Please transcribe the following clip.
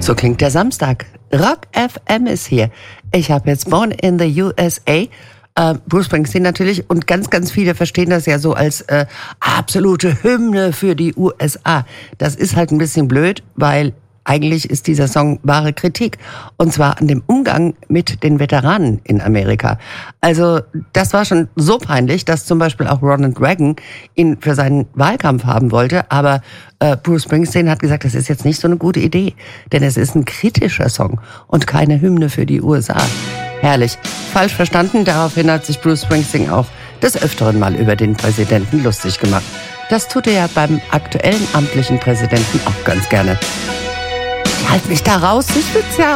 So klingt der Samstag. Rock FM ist hier. Ich habe jetzt Born in the USA. Bruce Springsteen natürlich, und ganz, ganz viele verstehen das ja so als absolute Hymne für die USA. Das ist halt ein bisschen blöd, weil eigentlich ist dieser Song wahre Kritik. Und zwar an dem Umgang mit den Veteranen in Amerika. Also das war schon so peinlich, dass zum Beispiel auch Ronald Reagan ihn für seinen Wahlkampf haben wollte. Aber Bruce Springsteen hat gesagt, das ist jetzt nicht so eine gute Idee. Denn es ist ein kritischer Song und keine Hymne für die USA. Herrlich. Falsch verstanden. Daraufhin hat sich Bruce Springsteen auch des Öfteren mal über den Präsidenten lustig gemacht. Das tut er ja beim aktuellen amtlichen Präsidenten auch ganz gerne. Halt mich da raus, ich will's ja